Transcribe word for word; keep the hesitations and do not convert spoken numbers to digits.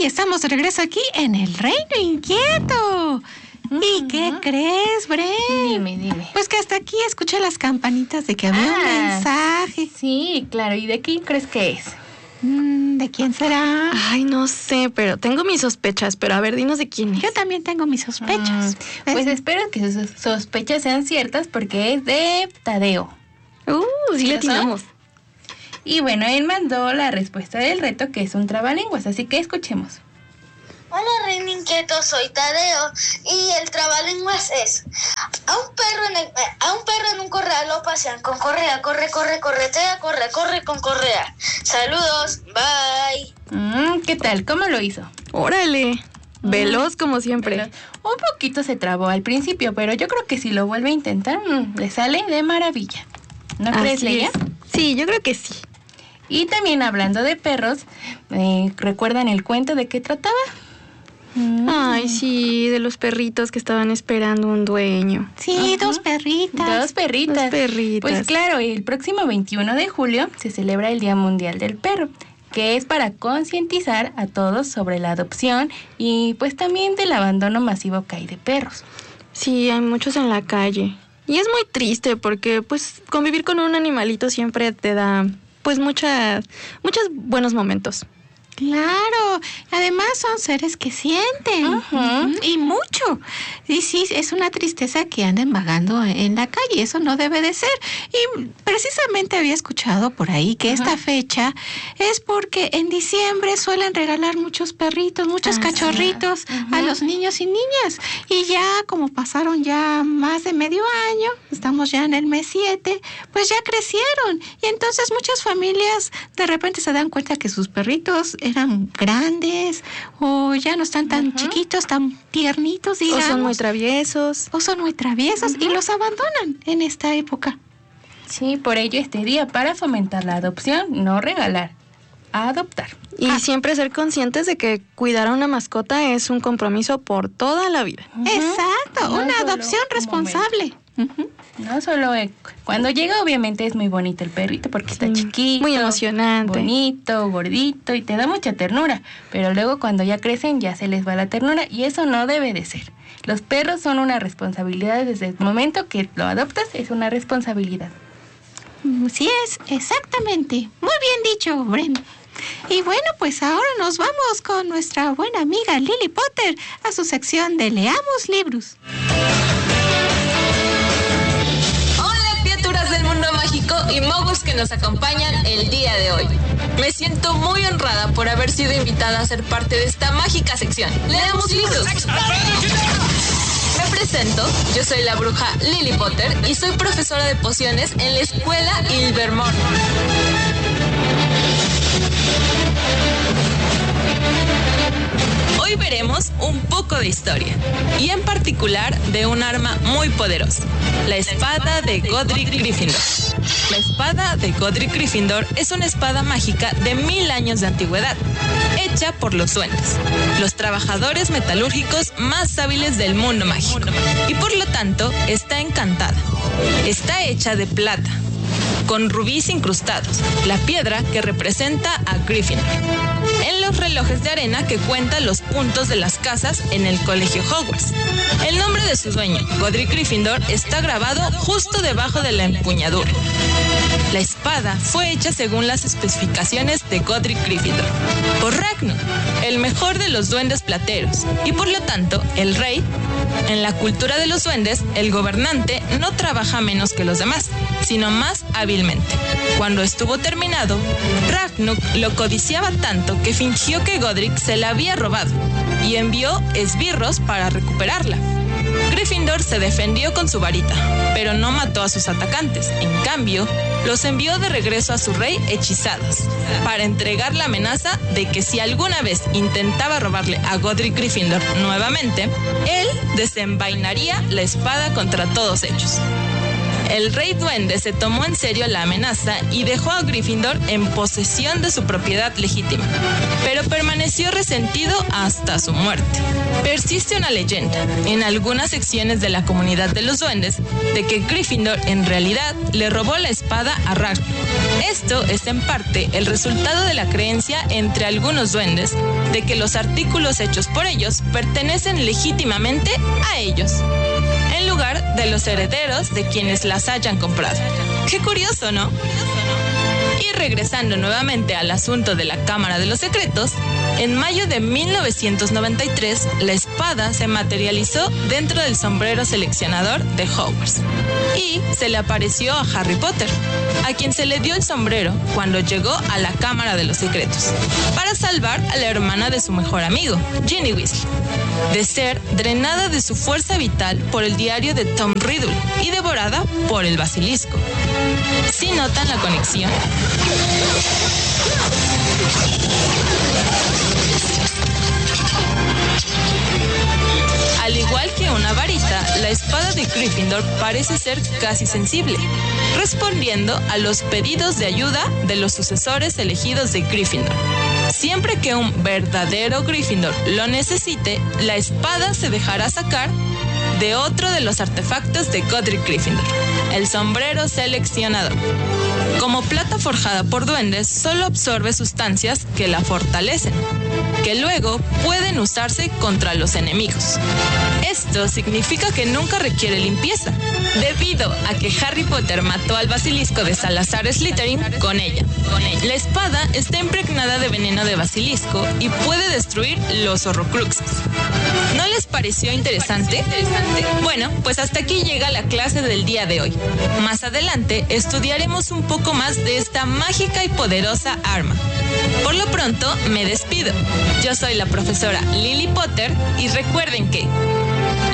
y estamos de regreso aquí en el Reino Inquieto. Uh-huh. ¿Y qué crees, Bren? Dime, dime. Pues que hasta aquí escuché las campanitas de que había ah, un mensaje. Sí, claro. ¿Y de quién crees que es? ¿De quién será? Ay, no sé, pero tengo mis sospechas. Pero a ver, dinos de quién es. Yo también tengo mis sospechas. Mm, pues espero que sus sospechas sean ciertas porque es de Tadeo. Uh, sí le atinamos. Y bueno, él mandó la respuesta del reto, que es un trabalenguas, así que escuchemos. Hola, Reino Inquieto, soy Tadeo y el trabalenguas es: a un perro en el, a un perro en un corral lo pasean con correa, corre, corre, corretea, corre, corre con correa. Saludos, bye. Mm, ¿Qué tal? ¿Cómo lo hizo? Órale, mm, veloz como siempre. Veloz. Un poquito se trabó al principio, pero yo creo que si lo vuelve a intentar, mm, le sale de maravilla. ¿No crees, Leia? Sí, yo creo que sí. Y también hablando de perros, eh, ¿recuerdan el cuento de qué trataba? Mm. Ay, sí, de los perritos que estaban esperando un dueño. Sí, uh-huh. dos perritas. Dos perritas. Dos perritas. Pues claro, el próximo veintiuno de julio se celebra el Día Mundial del Perro, que es para concientizar a todos sobre la adopción y pues también del abandono masivo que hay de perros. Sí, hay muchos en la calle. Y es muy triste porque pues convivir con un animalito siempre te da pues muchas, muchos buenos momentos. Claro, además son seres que sienten uh-huh. y mucho. Y sí, es una tristeza que anden vagando en la calle, eso no debe de ser. Y precisamente había escuchado por ahí que uh-huh. esta fecha es porque en diciembre suelen regalar muchos perritos, muchos ah, cachorritos uh-huh. a los niños y niñas. Y ya como pasaron ya más de medio año, estamos ya en el mes siete, pues ya crecieron. Y entonces muchas familias de repente se dan cuenta que sus perritos eran grandes o ya no están tan uh-huh. chiquitos, tan tiernitos, digamos. O son muy traviesos. O son muy traviesos uh-huh. y los abandonan en esta época. Sí, por ello este día para fomentar la adopción, no regalar, adoptar. Y ah. siempre ser conscientes de que cuidar a una mascota es un compromiso por toda la vida. Uh-huh. Exacto, no una adopción responsable. Uh-huh. No solo eh, cuando llega obviamente es muy bonito el perrito porque está sí, chiquito, muy emocionante, bonito, gordito y te da mucha ternura, pero luego cuando ya crecen ya se les va la ternura y eso no debe de ser. Los perros son una responsabilidad desde el momento que lo adoptas, es una responsabilidad. Sí es, exactamente. Muy bien dicho, Bren. Y bueno, pues ahora nos vamos con nuestra buena amiga Lily Potter a su sección de Leamos Libros. Del mundo mágico y mogus que nos acompañan el día de hoy. Me siento muy honrada por haber sido invitada a ser parte de esta mágica sección. ¡Leamos libros! Me presento, yo soy la bruja Lily Potter y soy profesora de pociones en la escuela Ilvermorny. Hoy veremos un poco de historia, y en particular de un arma muy poderosa, la espada de Godric Gryffindor. La espada de Godric Gryffindor es una espada mágica de mil años de antigüedad, hecha por los duendes, los trabajadores metalúrgicos más hábiles del mundo mágico, y por lo tanto está encantada. Está hecha de plata, con rubíes incrustados, la piedra que representa a Gryffindor. En los relojes de arena que cuentan los puntos de las casas en el colegio Hogwarts. El nombre de su dueño, Godric Gryffindor, está grabado justo debajo de la empuñadura. La espada fue hecha según las especificaciones de Godric Gryffindor, por Ragnar, el mejor de los duendes plateros, y por lo tanto, el rey. En la cultura de los duendes, el gobernante no trabaja menos que los demás, sino más hábilmente. Cuando estuvo terminado, Ragnar lo codiciaba tanto que fingió que Godric se la había robado y envió esbirros para recuperarla. Gryffindor se defendió con su varita, pero no mató a sus atacantes. En cambio, los envió de regreso a su rey hechizados, para entregar la amenaza de que si alguna vez intentaba robarle a Godric Gryffindor nuevamente, él desenvainaría la espada contra todos ellos. el rey duende se tomó en serio la amenaza y dejó a Gryffindor en posesión de su propiedad legítima, pero permaneció resentido hasta su muerte. Persiste una leyenda en algunas secciones de la comunidad de los duendes de que Gryffindor en realidad le robó la espada a Ragnar. Esto es en parte el resultado de la creencia entre algunos duendes de que los artículos hechos por ellos pertenecen legítimamente a ellos, en lugar de los herederos de quienes las hayan comprado. Qué curioso, ¿no? Y regresando nuevamente al asunto de la Cámara de los Secretos, en mayo de mil novecientos noventa y tres, la espada se materializó dentro del sombrero seleccionador de Hogwarts y se le apareció a Harry Potter, a quien se le dio el sombrero cuando llegó a la Cámara de los Secretos, para salvar a la hermana de su mejor amigo, Ginny Weasley, de ser drenada de su fuerza vital por el diario de Tom Riddle y devorada por el basilisco. ¿Sí notan la conexión? Al igual que una varita, la espada de Gryffindor parece ser casi sensible, respondiendo a los pedidos de ayuda de los sucesores elegidos de Gryffindor. Siempre que un verdadero Gryffindor lo necesite, la espada se dejará sacar de otro de los artefactos de Godric Gryffindor, el sombrero seleccionador. Como plata forjada por duendes, solo absorbe sustancias que la fortalecen, que luego pueden usarse contra los enemigos. Esto significa que nunca requiere limpieza, debido a que Harry Potter mató al basilisco de Salazar Slytherin con ella. La espada está impregnada de veneno de basilisco y puede destruir los horrocruxes. ¿No les pareció interesante? Bueno, pues hasta aquí llega la clase del día de hoy. Más adelante estudiaremos un poco más de esta mágica y poderosa arma. Por lo pronto, me despido. Yo soy la profesora Lily Potter y recuerden que